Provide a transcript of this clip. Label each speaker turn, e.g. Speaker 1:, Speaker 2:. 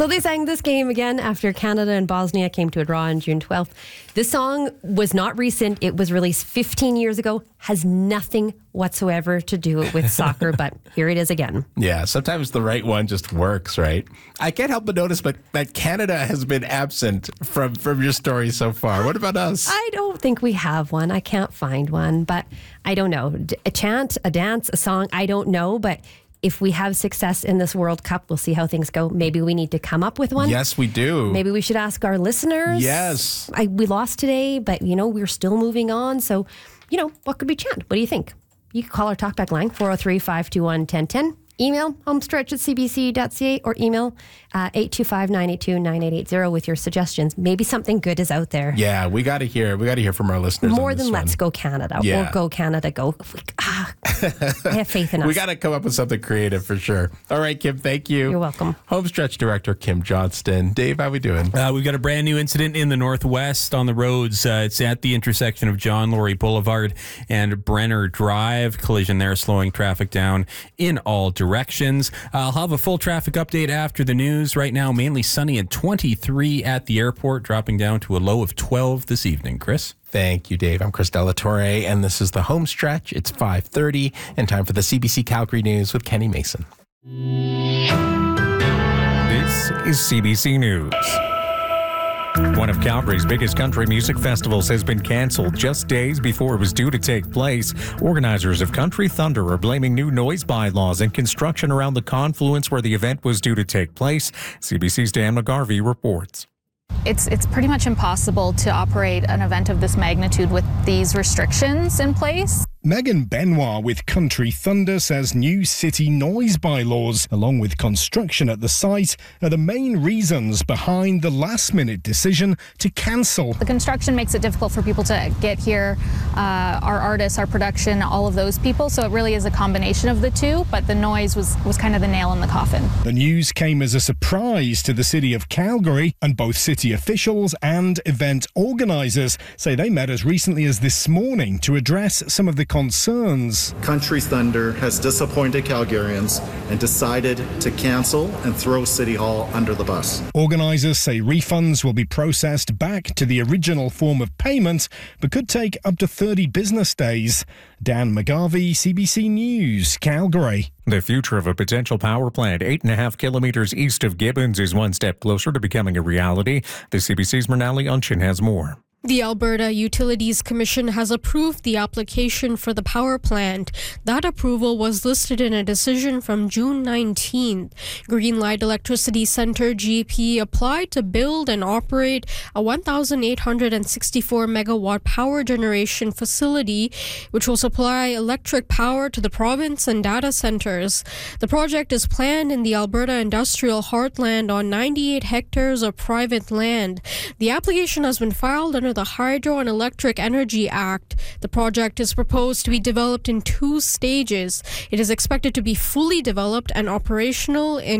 Speaker 1: So they sang this game again after Canada and Bosnia came to a draw on June 12th. This song was not recent. It was released 15 years ago. Has nothing whatsoever to do with soccer, but here it is again.
Speaker 2: Yeah, sometimes the right one just works, right? I can't help but notice that Canada has been absent from your story so far. What about us?
Speaker 1: I don't think we have one. I can't find one, but I don't know. A chant, a dance, a song, I don't know, but if we have success in this World Cup, we'll see how things go. Maybe we need to come up with one.
Speaker 2: Yes, we do.
Speaker 1: Maybe we should ask our listeners.
Speaker 2: Yes.
Speaker 1: We lost today, but, we're still moving on. So, what could we chant? What do you think? You can call our talkback line, 403-521-1010. Email homestretch@cbc.ca or email 825-982-9880 with your suggestions. Maybe something good is out there.
Speaker 2: Yeah, we got to hear from our listeners.
Speaker 1: More than let's go Canada or go Canada, go. I have faith in us.
Speaker 2: We got to come up with something creative for sure. All right, Kim, thank you.
Speaker 1: You're welcome.
Speaker 2: Homestretch Director Kim Johnston. Dave, how we doing?
Speaker 3: We've got a brand new incident in the Northwest on the roads. It's at the intersection of John Laurie Boulevard and Brenner Drive. Collision there, slowing traffic down in all directions. I'll have a full traffic update after the news. Right now, mainly sunny and 23 at the airport, dropping down to a low of 12 this evening. Chris?
Speaker 2: Thank you, Dave. I'm Chris Delatorre, and this is the Home Stretch. It's 5:30, and time for the CBC Calgary News with Kenny Mason.
Speaker 4: This is CBC News. One of Calgary's biggest country music festivals has been canceled just days before it was due to take place. Organizers of Country Thunder are blaming new noise bylaws and construction around the confluence where the event was due to take place. CBC's Dan McGarvey reports.
Speaker 5: It's pretty much impossible to operate an event of this magnitude with these restrictions in place.
Speaker 6: Megan Benoit with Country Thunder says new city noise bylaws, along with construction at the site, are the main reasons behind the last-minute decision to cancel.
Speaker 5: The construction makes it difficult for people to get here, our artists, our production, all of those people, so it really is a combination of the two, but the noise was kind of the nail in the coffin.
Speaker 6: The news came as a surprise to the city of Calgary, and both city officials and event organisers say they met as recently as this morning to address some of the concerns.
Speaker 7: Country Thunder has disappointed Calgarians and decided to cancel and throw City Hall under the bus.
Speaker 6: Organisers say refunds will be processed back to the original form of payment, but could take up to 30 business days. Dan McGarvey, CBC News, Calgary.
Speaker 4: The future of a potential power plant 8.5 kilometers east of Gibbons is one step closer to becoming a reality. The CBC's Mernali Unchin has more.
Speaker 8: The Alberta Utilities Commission has approved the application for the power plant. That approval was listed in a decision from June 19th. Greenlight Electricity Centre GP applied to build and operate a 1,864 megawatt power generation facility, which will supply electric power to the province and data centres. The project is planned in the Alberta Industrial Heartland on 98 hectares of private land. The application has been filed under the Hydro and Electric Energy Act. The project is proposed to be developed in 2 stages. It is expected to be fully developed and operational in